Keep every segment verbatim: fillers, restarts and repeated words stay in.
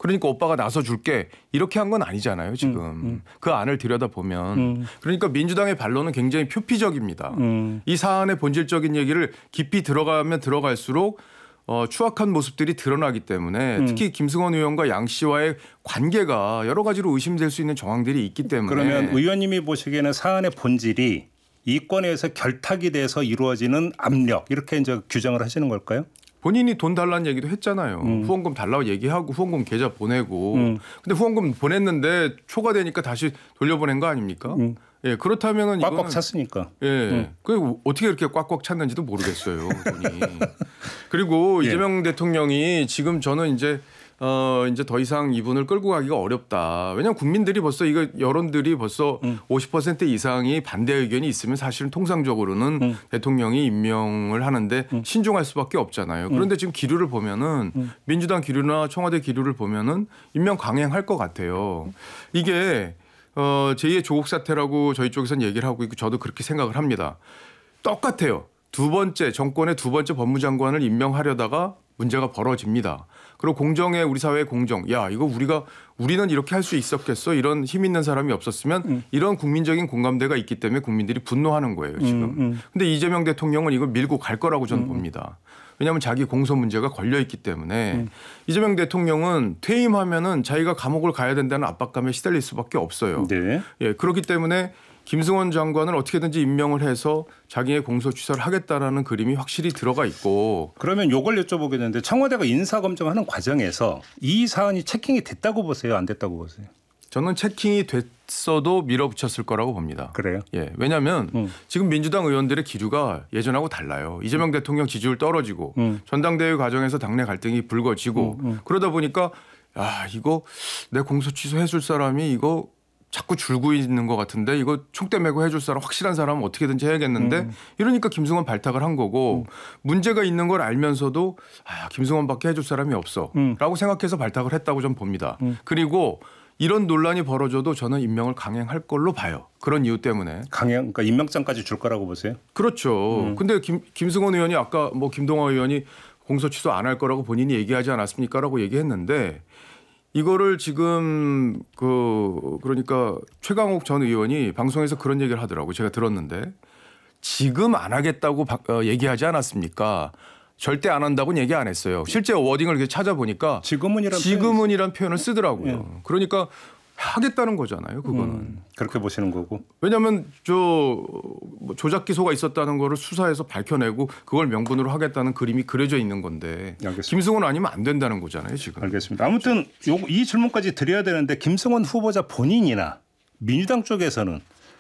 그러니까 오빠가 나서 줄게 이렇게 한 건 아니잖아요 지금. 음, 음. 그 안을 들여다보면. 음. 그러니까 민주당의 반론은 굉장히 표피적입니다. 음. 이 사안의 본질적인 얘기를 깊이 들어가면 들어갈수록 어, 추악한 모습들이 드러나기 때문에 음. 특히 김승원 의원과 양 씨와의 관계가 여러 가지로 의심될 수 있는 정황들이 있기 때문에. 그러면 의원님이 보시기에는 사안의 본질이 이권에서 결탁이 돼서 이루어지는 압력 이렇게 이제 규정을 하시는 걸까요? 본인이 돈 달라는 얘기도 했잖아요. 음. 후원금 달라고 얘기하고 후원금 계좌 보내고. 음. 근데 후원금 보냈는데 초과되니까 다시 돌려보낸 거 아닙니까? 음. 예, 그렇다면은 꽉꽉 이거는 찼으니까. 예, 음. 그 어떻게 이렇게 꽉꽉 찼는지도 모르겠어요, 돈이. 그리고 예. 이재명 대통령이 지금 저는 이제 어 이제 더 이상 이분을 끌고 가기가 어렵다. 왜냐하면 국민들이 벌써 이거 여론들이 벌써 음. 오십 퍼센트 이상이 반대 의견이 있으면 사실은 통상적으로는 음. 대통령이 임명을 하는데 음. 신중할 수밖에 없잖아요. 그런데 지금 기류를 보면은 음. 민주당 기류나 청와대 기류를 보면은 임명 강행할 것 같아요. 이게 어 제이의 조국 사태라고 저희 쪽에서는 얘기를 하고 있고 저도 그렇게 생각을 합니다. 똑같아요. 두 번째 정권의 두 번째 법무장관을 임명하려다가 문제가 벌어집니다. 그리고 공정의 우리 사회의 공정. 야 이거 우리가 우리는 이렇게 할 수 있었겠어. 이런 힘 있는 사람이 없었으면 음. 이런 국민적인 공감대가 있기 때문에 국민들이 분노하는 거예요. 지금. 음, 음. 근데 이재명 대통령은 이걸 밀고 갈 거라고 저는 음. 봅니다. 왜냐하면 자기 공소 문제가 걸려 있기 때문에 음. 이재명 대통령은 퇴임하면은 자기가 감옥을 가야 된다는 압박감에 시달릴 수밖에 없어요. 네. 예, 그렇기 때문에 김승원 장관을 어떻게든지 임명을 해서 자기의 공소 취소를 하겠다라는 그림이 확실히 들어가 있고. 그러면 이걸 여쭤보겠는데 청와대가 인사검증하는 과정에서 이 사안이 체킹이 됐다고 보세요? 안 됐다고 보세요? 저는 체킹이 됐어도 밀어붙였을 거라고 봅니다. 그래요? 예, 왜냐하면 음. 지금 민주당 의원들의 기류가 예전하고 달라요. 이재명 대통령 지지율 떨어지고 음. 전당대회 과정에서 당내 갈등이 불거지고 음, 음. 그러다 보니까 야 이거 내 공소 취소해줄 사람이 이거 자꾸 줄고 있는 것 같은데 이거 촉대 메고 해줄 사람 확실한 사람은 어떻게든지 해야겠는데 음. 이러니까 김승원 발탁을 한 거고 음. 문제가 있는 걸 알면서도 아, 김승원밖에 해줄 사람이 없어 음. 라고 생각해서 발탁을 했다고 좀 봅니다. 음. 그리고 이런 논란이 벌어져도 저는 임명을 강행할 걸로 봐요. 그런 이유 때문에. 강행, 그러니까 임명장까지 줄 거라고 보세요? 그렇죠. 음. 근데 김, 김승원 의원이 아까 뭐 김동완 의원이 공소 취소 안 할 거라고 본인이 얘기하지 않았습니까? 라고 얘기했는데 이거를 지금 그 그러니까 최강욱 전 의원이 방송에서 그런 얘기를 하더라고요. 제가 들었는데 지금 안 하겠다고 얘기하지 않았습니까? 절대 안 한다고는 얘기 안 했어요. 실제 워딩을 이렇게 찾아보니까 지금은이란 지금은이란 표현을 쓰더라고요. 예. 그러니까 하겠다는 거잖아요. 그거는. 음, 그렇게 보시는 거고. 왜냐하면 저 뭐 조작 기소가 있었다는 거를 수사해서 밝혀내고 그걸 명분으로 하겠다는 그림이 그려져 있는 건데 알겠습니다. 김승원 아니면 안 된다는 거잖아요. 지금. 알겠습니다. 아무튼 요, 이 질문까지 드려야 되는데 김승원 후보자 본인이나 민주당 쪽에서는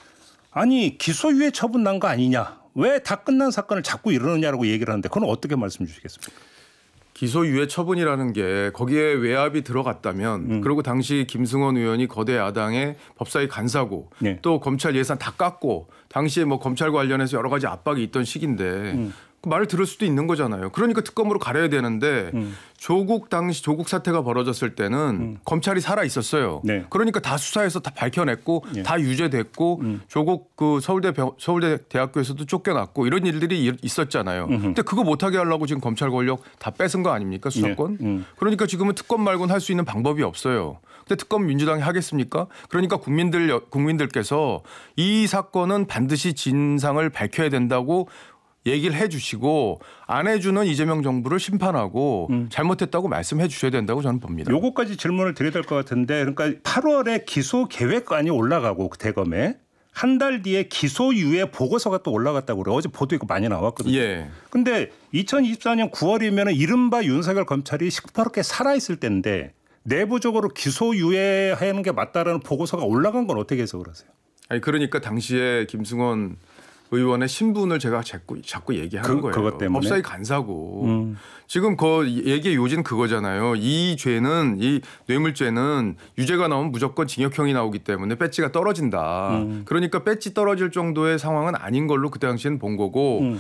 아니 기소유예 처분 난 거 아니냐. 왜 다 끝난 사건을 자꾸 이러느냐라고 얘기를 하는데 그건 어떻게 말씀 주시겠습니까? 기소유예 처분이라는 게 거기에 외압이 들어갔다면 음. 그리고 당시 김승원 의원이 거대 야당의 법사위 간사고 네. 또 검찰 예산 다 깎고 당시에 뭐 검찰 관련해서 여러 가지 압박이 있던 시기인데 음. 그 말을 들을 수도 있는 거잖아요. 그러니까 특검으로 가려야 되는데 음. 조국 당시 조국 사태가 벌어졌을 때는 음. 검찰이 살아 있었어요. 네. 그러니까 다 수사해서 다 밝혀냈고 네. 다 유죄됐고 음. 조국 그 서울대 병, 서울대 대학교에서도 쫓겨났고 이런 일들이 있었잖아요. 음흠. 근데 그거 못하게 하려고 지금 검찰 권력 다 뺏은 거 아닙니까 수사권? 네. 음. 그러니까 지금은 특검 말고는 할 수 있는 방법이 없어요. 근데 특검 민주당이 하겠습니까? 그러니까 국민들 국민들께서 이 사건은 반드시 진상을 밝혀야 된다고 얘기를 해 주시고 안 해주는 이재명 정부를 심판하고 음. 잘못했다고 말씀해 주셔야 된다고 저는 봅니다. 요거까지 질문을 드려야 될 것 같은데 그러니까 팔월에 기소 계획안이 올라가고 대검에 한 달 뒤에 기소유예 보고서가 또 올라갔다고 그래요. 어제 보도 이거 많이 나왔거든요. 예. 근데 이천이십사 년 구월이면 이른바 윤석열 검찰이 시커멓게 살아있을 때인데 내부적으로 기소유예하는 게 맞다라는 보고서가 올라간 건 어떻게 해석을 하세요? 아니 그러니까 당시에 김승원 의원의 신분을 제가 자꾸 자꾸 얘기하는 그, 거예요. 그것 때문에? 법사위 간사고 음. 지금 그 얘기의 요지는 그거잖아요. 이 죄는 이 뇌물죄는 유죄가 나오면 무조건 징역형이 나오기 때문에 배지가 떨어진다. 음. 그러니까 배지 떨어질 정도의 상황은 아닌 걸로 그때 당시에는 본 거고 음.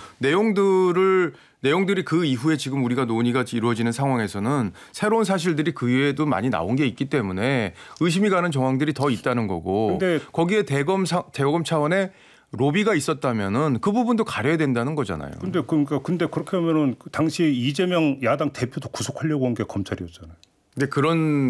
내용들을 내용들이 그 이후에 지금 우리가 논의가 이루어지는 상황에서는 새로운 사실들이 그 이후에도 많이 나온 게 있기 때문에 의심이 가는 정황들이 더 있다는 거고 근데 거기에 대검 사, 대검 차원의 로비가 있었다면은 그 부분도 가려야 된다는 거잖아요. 근데 그러니까 근데 그렇게 하면은 당시 이재명 야당 대표도 구속하려고 한 게 검찰이었잖아요. 근데 그런